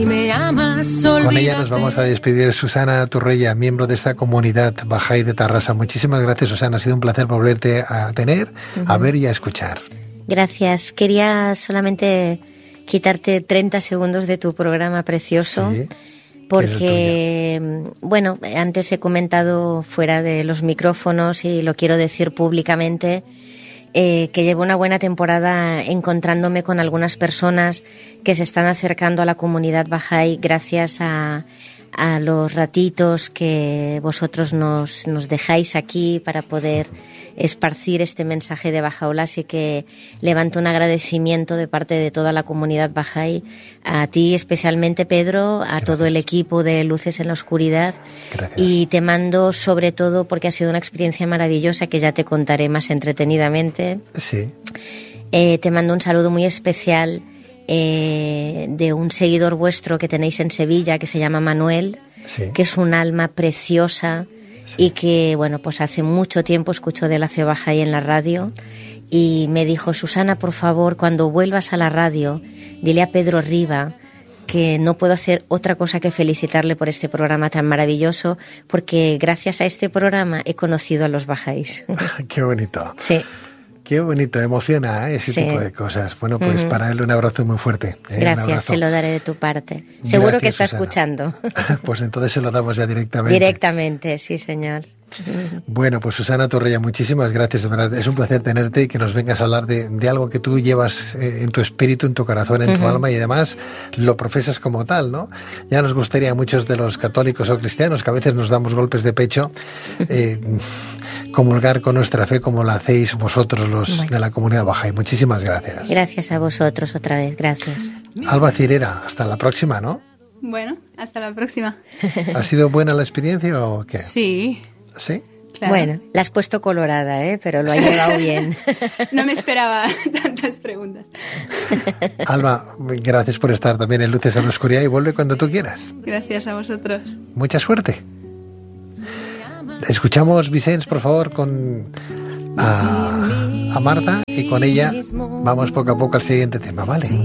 Con ella nos vamos a despedir. Susana Turrella, miembro de esta comunidad Bahá'í de Tarrasa. Muchísimas gracias, Susana. Ha sido un placer volverte a tener, a ver y a escuchar. Gracias. Quería solamente quitarte 30 segundos de tu programa precioso. Sí, porque, bueno, antes he comentado fuera de los micrófonos y lo quiero decir públicamente, que llevo una buena temporada encontrándome con algunas personas que se están acercando a la comunidad Bahá'í gracias a los ratitos que vosotros nos dejáis aquí para poder esparcir este mensaje de Bahá'u'lláh. Así que levanto un agradecimiento de parte de toda la comunidad Bahá'í, a ti especialmente, Pedro, a Gracias. Todo el equipo de Luces en la Oscuridad. Gracias. Y te mando, sobre todo, porque ha sido una experiencia maravillosa que ya te contaré más entretenidamente. Sí. Te mando un saludo muy especial de un seguidor vuestro que tenéis en Sevilla, que se llama Manuel, sí. que es un alma preciosa, sí. y que, bueno, pues hace mucho tiempo escuchó de la fe Bahá'í en la radio y me dijo: Susana, por favor, cuando vuelvas a la radio, dile a Pedro Riba que no puedo hacer otra cosa que felicitarle por este programa tan maravilloso, porque gracias a este programa he conocido a los Bahá'ís. ¡Qué bonito! Sí. Qué bonito, emociona ese sí. tipo de cosas. Bueno, pues para él un abrazo muy fuerte. Gracias, se lo daré de tu parte. Seguro que está Susana. Escuchando. Pues entonces se lo damos ya directamente. Directamente, sí, señor. Bueno, pues Susana Turrella, muchísimas gracias, de verdad. Es un placer tenerte y que nos vengas a hablar de algo que tú llevas en tu espíritu, en tu corazón, en tu alma, y además lo profesas como tal, ¿no? Ya nos gustaría a muchos de los católicos o cristianos, que a veces nos damos golpes de pecho, comulgar con nuestra fe como la hacéis vosotros, los de la comunidad Bahá'í. Muchísimas gracias. Gracias a vosotros otra vez, gracias. Alba Cirera, hasta la próxima, ¿no? Bueno, hasta la próxima. ¿Ha sido buena la experiencia o qué? Sí. ¿Sí? Claro. Bueno, la has puesto colorada, pero lo ha llevado bien. No me esperaba tantas preguntas. Alba, gracias por estar también en Luces en la Oscuridad y vuelve cuando tú quieras. Gracias a vosotros. Mucha suerte. Escuchamos, Vicens, por favor, a Marta, y con ella vamos poco a poco al siguiente tema, ¿vale?